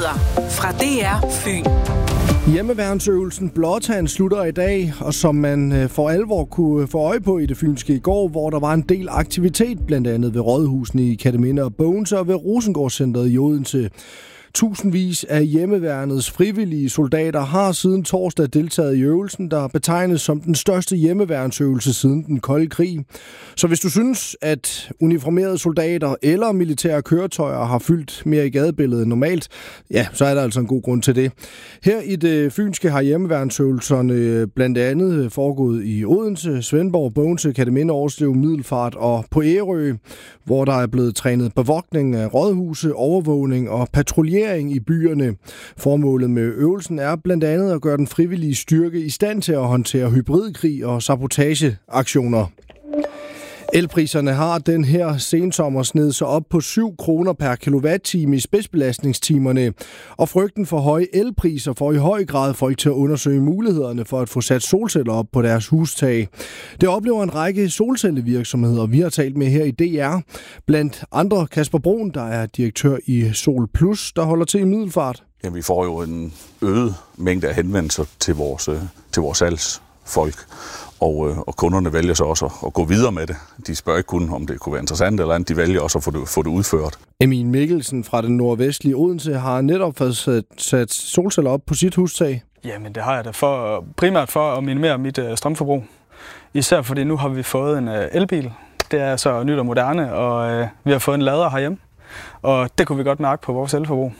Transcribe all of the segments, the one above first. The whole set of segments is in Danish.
Nyheder fra DR Fyn. Hjemmeværnsøvelsen Blåtand slutter i dag, og som man for alvor kunne få øje på i det fynske i går, hvor der var en del aktivitet, blandt andet ved rådhusene i Kerteminde og Bogense og ved Rosengårdscentret i Odense. Tusindvis af hjemmeværnets frivillige soldater har siden torsdag deltaget i øvelsen, der betegnes som den største hjemmeværnsøvelse siden den kolde krig. Så hvis du synes, at uniformerede soldater eller militære køretøjer har fyldt mere i gadebilledet end normalt, ja, så er der altså en god grund til det. Her i det fynske har hjemmeværnsøvelserne blandt andet foregået i Odense, Svendborg, Bogense, Kerteminde, Årslev, Middelfart og på Ærø, hvor der er blevet trænet bevogtning af rådhuse, overvågning og patruljering i byerne. Formålet med øvelsen er blandt andet at gøre den frivillige styrke i stand til at håndtere hybridkrig og sabotageaktioner. Elpriserne har den her sensommer snedet sig op på 7 kroner per kilowatt-time i spidsbelastningstimerne, og frygten for høje elpriser får i høj grad folk til at undersøge mulighederne for at få sat solceller op på deres hustag. Det oplever en række solcellevirksomheder, vi har talt med her i DR. Blandt andre Kasper Brun, der er direktør i Sol Plus, der holder til i Middelfart. Ja, vi får jo en øget mængde af henvendelser til vores salgsfolk. Og kunderne vælger så også at gå videre med det. De spørger ikke kun, om det kunne være interessant eller andet. De vælger også at få det udført. Emil Mikkelsen fra den nordvestlige Odense har netop fået sat solceller op på sit hustag. Jamen det har jeg da primært for at minimere mit strømforbrug. Især fordi nu har vi fået en elbil. Det er så nyt og moderne, og vi har fået en lader herhjemme. Og det kunne vi godt mærke på vores elforbrug.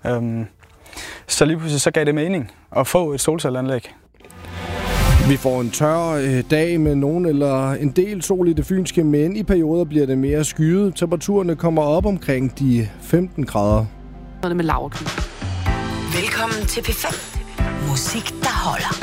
Så lige pludselig så gav det mening at få et solcelleanlæg. Vi får en tør dag med nogen eller en del sol i det fynske, men i perioder bliver det mere skyet. Temperaturerne kommer op omkring de 15 grader. Med Laura. Velkommen til P5. Musik, der holder.